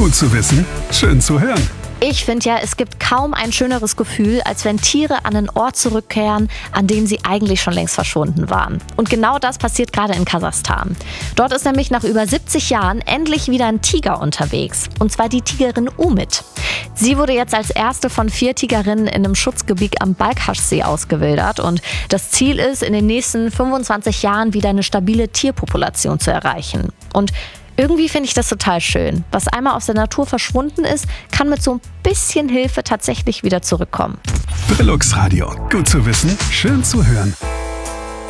Gut zu wissen, schön zu hören. Ich finde ja, es gibt kaum ein schöneres Gefühl, als wenn Tiere an einen Ort zurückkehren, an dem sie eigentlich schon längst verschwunden waren. Und genau das passiert gerade in Kasachstan. Dort ist nämlich nach über 70 Jahren endlich wieder ein Tiger unterwegs. Und zwar die Tigerin Umid. Sie wurde jetzt als erste von 4 Tigerinnen in einem Schutzgebiet am Balkhaschsee ausgewildert. Und das Ziel ist, in den nächsten 25 Jahren wieder eine stabile Tierpopulation zu erreichen. Und irgendwie finde ich das total schön. Was einmal aus der Natur verschwunden ist, kann mit so ein bisschen Hilfe tatsächlich wieder zurückkommen. Brillux Radio. Gut zu wissen, schön zu hören.